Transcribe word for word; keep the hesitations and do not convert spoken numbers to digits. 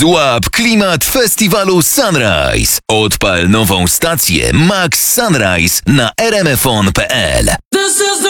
Złap klimat festiwalu Sunrise. Odpal nową stację Max Sunrise na r m f on kropka p l.